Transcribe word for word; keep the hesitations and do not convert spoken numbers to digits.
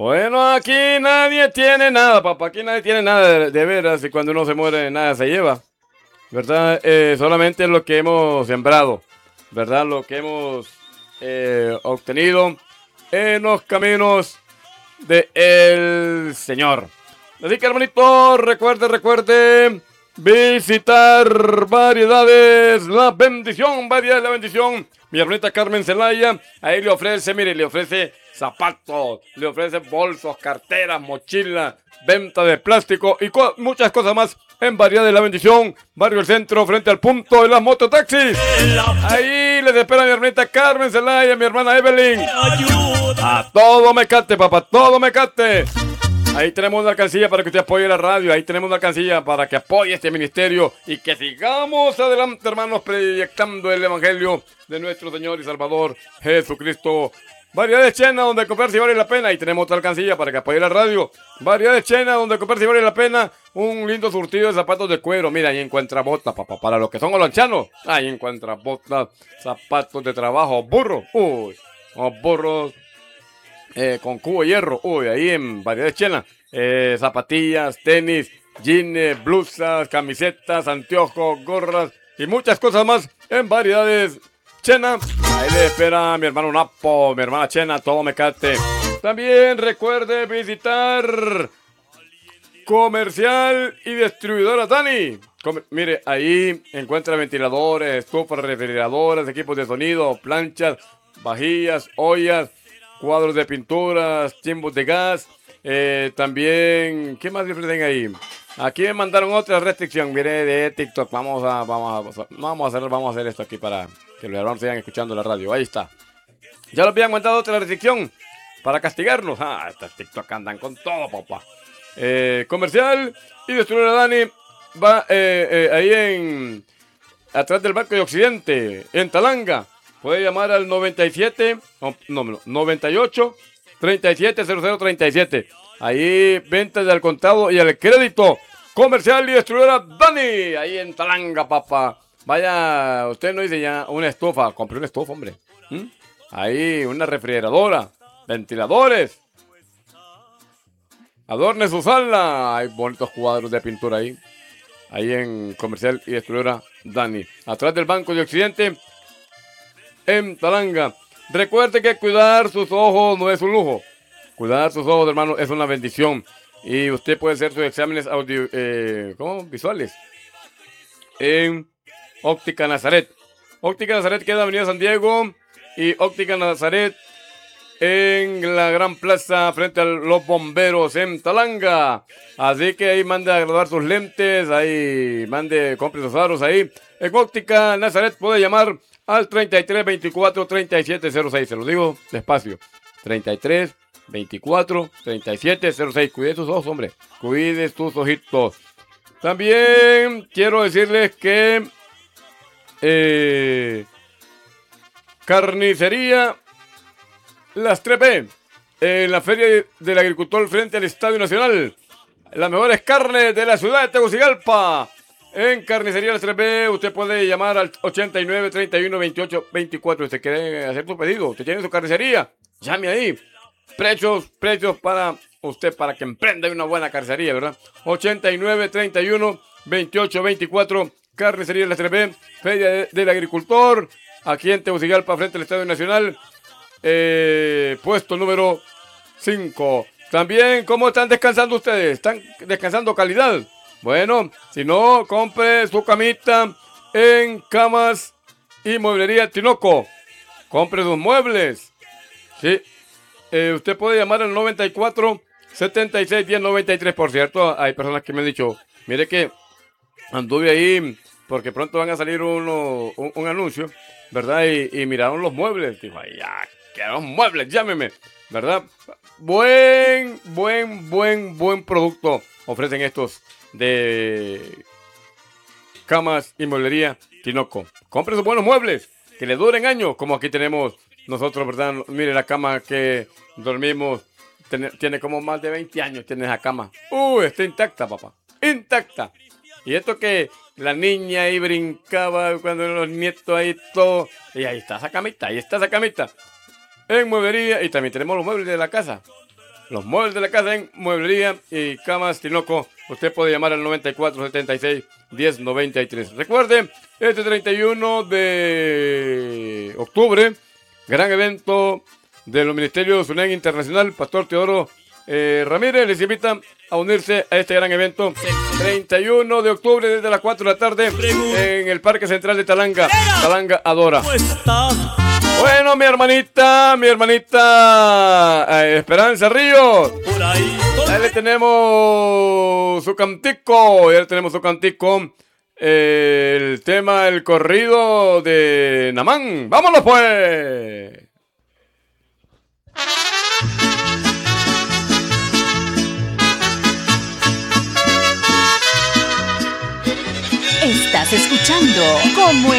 Bueno, aquí nadie tiene nada, papá. Aquí nadie tiene nada de, de veras. Y cuando uno se muere, nada se lleva. ¿Verdad? Eh, solamente lo que hemos sembrado. ¿Verdad? Lo que hemos eh, obtenido en los caminos del Señor. Así que, hermanito, recuerde, recuerde visitar Variedades La Bendición. Variedades La Bendición. Mi hermanita Carmen Zelaya, ahí le ofrece, mire, le ofrece zapatos, le ofrece bolsos, carteras, mochilas, venta de plástico y co muchas cosas más en Variedades La Bendición, Barrio El Centro, frente al punto de las mototaxis. Ahí les espera mi hermanita Carmen Zelaya, mi hermana Evelyn. A todo mecate, papá, todo mecate. Ahí tenemos una alcancía para que usted apoye la radio. Ahí tenemos una alcancía para que apoye este ministerio y que sigamos adelante, hermanos, proyectando el evangelio de nuestro Señor y Salvador Jesucristo. Variedades Chena, donde comprarse vale la pena. Ahí tenemos otra alcancía para que apoye la radio. Variedades Chena, donde comprarse vale la pena. Un lindo surtido de zapatos de cuero. Mira, ahí encuentra botas, papá, para los que son olanchanos. Ahí encuentra botas, zapatos de trabajo, burros. Uy, los burros. Eh, con cubo de hierro, uy, ahí en Variedades Chena, eh, zapatillas, tenis, jeans, blusas, camisetas, anteojos, gorras y muchas cosas más en Variedades Chena. Ahí le espera mi hermano Napo, mi hermana Chena, todo mecate. También recuerde visitar Comercial y Distribuidora Dani. Com mire, ahí encuentra ventiladores, estufas, refrigeradoras, equipos de sonido, planchas, vajillas, ollas, cuadros de pinturas, chimbos de gas, eh, también, ¿qué más ofrecen ahí? Aquí me mandaron otra restricción, mire, de TikTok, vamos a, vamos a, vamos a hacer, vamos a hacer esto aquí para que los hermanos sigan escuchando la radio, ahí está. Ya les habían mandado otra restricción para castigarnos, ah, estos TikTok andan con todo, papá. Eh, comercial y Distribuidora Dani va eh, eh, ahí en, atrás del Banco de Occidente, en Talanga. Puede llamar al noventa y siete, no, no, noventa y ocho, treinta y siete, cero cero treinta y siete. Ahí ventas al contado y al crédito. Comercial y Distribuidora Dani. Ahí en Talanga, papá. Vaya, usted no dice ya una estufa. Compré una estufa, hombre. ¿Mm? Ahí una refrigeradora. Ventiladores. Adorne su sala. Hay bonitos cuadros de pintura ahí. Ahí en Comercial y Distribuidora Dani. Atrás del Banco de Occidente, en Talanga. Recuerde que cuidar sus ojos no es un lujo. Cuidar sus ojos, hermano, es una bendición. Y usted puede hacer sus exámenes audio, eh, ¿cómo? Visuales en Óptica Nazaret. Óptica Nazaret queda en Avenida San Diego y Óptica Nazaret en la Gran Plaza frente a los bomberos en Talanga. Así que ahí mande a graduar sus lentes, ahí mande, compre sus aros ahí. En Óptica Nazaret puede llamar al treinta y tres, veinticuatro, treinta y siete cero seis. Se lo digo despacio. treinta y tres, veinticuatro, treinta y siete cero seis. Cuide tus ojos, hombre. Cuide tus ojitos. También quiero decirles que eh, Carnicería Las tres B en la Feria del Agricultor frente al Estadio Nacional. Las mejores carnes de la ciudad de Tegucigalpa. En Carnicería Las tres B, usted puede llamar al ochenta y nueve, treinta y uno, veintiocho, veinticuatro. Usted quiere hacer su pedido, usted tiene su carnicería, llame ahí. Precios, precios para usted, para que emprenda una buena carnicería, ¿verdad? ochenta y nueve, treinta y uno, veintiocho, veinticuatro. Carnicería Las tres B, Feria de, del Agricultor, aquí en Tegucigalpa, frente al Estadio Nacional. Eh, puesto número cinco. También, ¿cómo están descansando ustedes? ¿Están descansando calidad? Bueno, si no, compre su camita en Camas y Mueblería Tinoco. Compre sus muebles. Sí. Eh, usted puede llamar al noventa y cuatro, setenta y seis, diez, noventa y tres. Por cierto, hay personas que me han dicho, mire que anduve ahí porque pronto van a salir uno, un, un anuncio, ¿verdad? Y, y miraron los muebles. Dijo, ay, ya, quiero muebles, llámeme, ¿verdad? Buen, buen, buen, buen producto ofrecen estos de Camas y Mueblería Tinoco. Compre sus buenos muebles, que le duren años, como aquí tenemos nosotros, ¿verdad? Mire la cama que dormimos, tiene, tiene como más de veinte años, tiene esa cama. Uy, está intacta, papá, intacta. Y esto que la niña ahí brincaba cuando los nietos ahí todo, y ahí está esa camita, ahí está esa camita. En Mueblería, y también tenemos los muebles de la casa. los muebles de la casa en Mueblería y Camas Tinoco. Usted puede llamar al noventa y cuatro setenta y seis diez noventa y tres. Recuerde, este treinta y uno de octubre, gran evento de los ministerios Unén Internacional, Pastor Teodoro eh, Ramírez les invita a unirse a este gran evento. treinta y uno de octubre desde las cuatro de la tarde en el Parque Central de Talanga. Talanga Adora. Bueno, mi hermanita, mi hermanita eh, Esperanza Ríos. Ahí le tenemos su cantico, ya le tenemos su cantico. Eh, el tema, el corrido de Namán. ¡Vámonos pues! Estás escuchando Como